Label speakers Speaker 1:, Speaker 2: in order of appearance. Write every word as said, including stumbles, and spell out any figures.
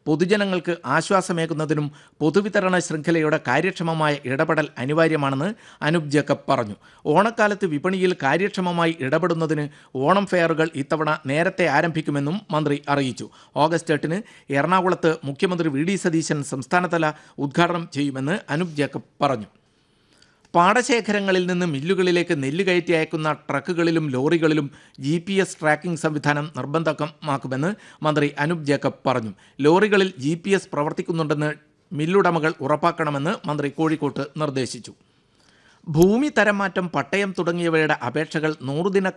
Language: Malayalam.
Speaker 1: പൊതുജനങ്ങൾക്ക് ആശ്വാസമേകുന്നതിനും പൊതുവിതരണ ശൃംഖലയുടെ കാര്യക്ഷമമായ ഇടപെടൽ അനിവാര്യമാണെന്ന് അനൂപ് ജേക്കബ് പറഞ്ഞു. ഓണക്കാലത്ത് വിപണിയിൽ കാര്യക്ഷമമായി ഇടപെടുന്നതിന് ഓണം ഫെയറുകൾ ഇത്തവണ നേരത്തെ ആരംഭിക്കുമെന്നും മന്ത്രി അറിയിച്ചു. ഓഗസ്റ്റ് എട്ടിന് എറണാകുളത്ത് മുഖ്യമന്ത്രി വി ഡി സതീശൻ സംസ്ഥാനതല ഉദ്ഘാടനം ചെയ്യുമെന്ന് അനൂപ് ജേക്കബ് പറഞ്ഞു. പാടശേഖരങ്ങളിൽ നിന്ന് മില്ലുകളിലേക്ക് നെല്ല് കയറ്റി അയക്കുന്ന ട്രക്കുകളിലും ലോറികളിലും ജി പി എസ് ട്രാക്കിംഗ് സംവിധാനം നിർബന്ധമാക്കുമെന്ന് മന്ത്രി അനൂപ് ജേക്കബ് പറഞ്ഞു. ലോറികളിൽ ജി പി എസ് പ്രവർത്തിക്കുന്നുണ്ടെന്ന് മില്ലുടമകൾ ഉറപ്പാക്കണമെന്ന് മന്ത്രി കോഴിക്കോട്ട് നിർദ്ദേശിച്ചു. ഭൂമി തരം മാറ്റം, പട്ടയം തുടങ്ങിയവയുടെ അപേക്ഷകൾ നൂറുദിന